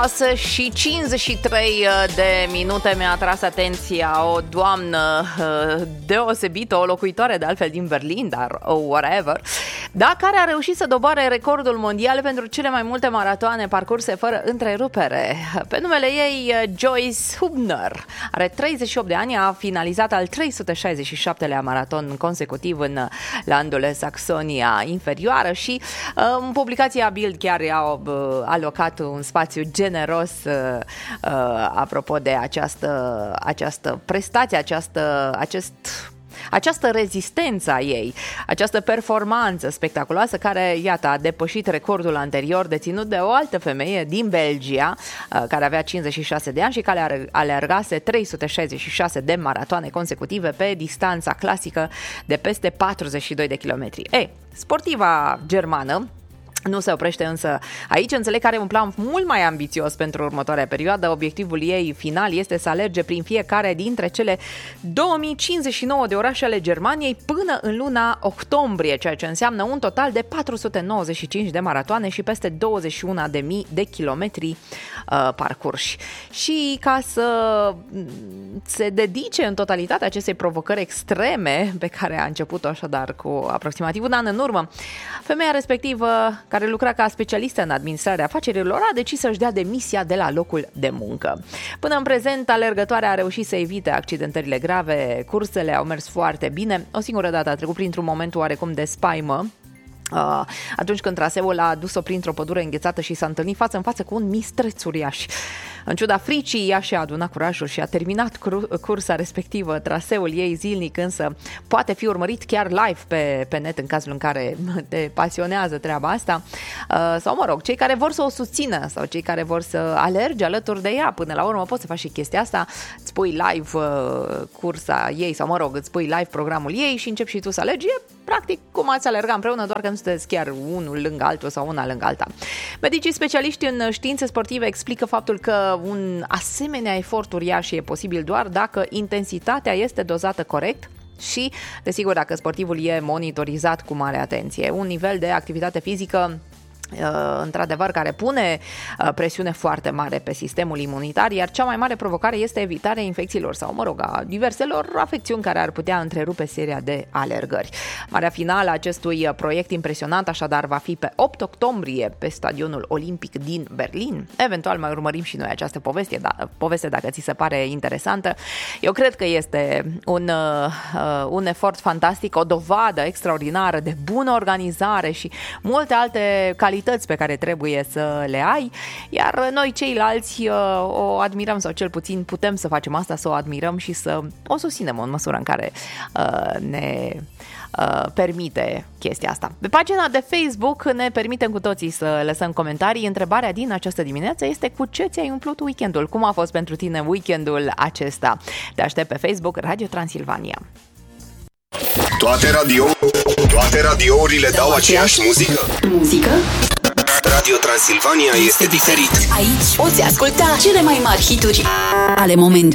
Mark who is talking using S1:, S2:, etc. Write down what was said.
S1: Și 53 de minute mi-a atras atenția o doamnă deosebită, o locuitoare de altfel din Berlin, dar whatever, da, care a reușit să doboare recordul mondial pentru cele mai multe maratoane parcurse fără întrerupere. Pe numele ei, Joyce Hubner, are 38 de ani, a finalizat al 367-lea maraton consecutiv în landul Saxonia Inferioară și în publicația Bild chiar i-a alocat un spațiu generos apropo de această prestație, această rezistență a ei, această performanță spectaculoasă care, iată, a depășit recordul anterior deținut de o altă femeie din Belgia, care avea 56 de ani și care alergase 366 de maratoane consecutive pe distanța clasică de peste 42 de kilometri. Sportiva germană nu se oprește însă aici, înțeleg că are un plan mult mai ambițios pentru următoarea perioadă. Obiectivul ei final este să alerge prin fiecare dintre cele 2059 de orașe ale Germaniei până în luna octombrie, ceea ce înseamnă un total de 495 de maratoane și peste 21.000 de kilometri parcurși. Și ca să se dedice în totalitate acestei provocări extreme pe care a început-o așadar cu aproximativ un an în urmă, femeia respectivă, care lucra ca specialistă în administrarea afacerilor, a decis să-și dea demisia de la locul de muncă. Până în prezent, alergătoarea a reușit să evite accidentările grave, cursele au mers foarte bine. O singură dată a trecut printr-un moment oarecum de spaimă, atunci când traseul a dus-o printr-o pădure înghețată și s-a întâlnit față în față cu un mistreț uriaș. În ciuda fricii, ea și-a adunat curajul și a terminat cursa respectivă. Traseul ei zilnic însă poate fi urmărit chiar live pe net în cazul în care te pasionează treaba asta. Sau mă rog, cei care vor să o susțină sau cei care vor să alerge alături de ea. Până la urmă poți să faci și chestia asta, îți pui live cursa ei sau mă rog, îți pui live programul ei și începi și tu să alergi. E practic cum ați alerga împreună, doar că nu sunteți chiar unul lângă altul sau una lângă alta. Medicii specialiști în științe sportive explică faptul că un asemenea efort uriaș e posibil doar dacă intensitatea este dozată corect și, desigur, dacă sportivul e monitorizat cu mare atenție. Un nivel de activitate fizică într-adevăr, care pune presiune foarte mare pe sistemul imunitar, iar cea mai mare provocare este evitarea infecțiilor sau, mă rog, a diverselor afecțiuni care ar putea întrerupe seria de alergări. Marea finală a acestui proiect impresionant, așadar, va fi pe 8 octombrie pe Stadionul Olimpic din Berlin. Eventual mai urmărim și noi această poveste dacă ți se pare interesantă. Eu cred că este un efort fantastic, o dovadă extraordinară de bună organizare și multe alte calități pe care trebuie să le ai, iar noi ceilalți o admirăm sau cel puțin putem să facem asta, să o admirăm și să o susținem în măsură în care ne permite chestia asta. Pe pagina de Facebook ne permitem cu toții să lăsăm comentarii. Întrebarea din această dimineață este: cu ce ți-ai umplut weekendul? Cum a fost pentru tine weekendul acesta? Te aștept pe Facebook, Radio Transilvania.
S2: Toate radiourile dau aceeași muzică? Radio Transilvania este diferit.
S3: Aici poți asculta cele mai mari hituri ale momentului.